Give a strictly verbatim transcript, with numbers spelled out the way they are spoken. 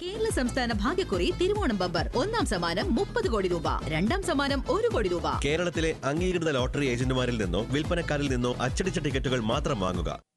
കേരള സംസ്ഥാന ഭാഗ്യക്കുറി തിരുവോണം ബമ്പർ ഒന്നാം സമ്മാനം മുപ്പത് കോടി രൂപ, രണ്ടാം സമ്മാനം ഒരു കോടി രൂപ. കേരളത്തിലെ അംഗീകൃത ലോട്ടറി ഏജന്റുമാരിൽ നിന്നോ വിൽപ്പനക്കാരിൽ നിന്നോ അച്ചടിച്ച ടിക്കറ്റുകൾ മാത്രം വാങ്ങുക.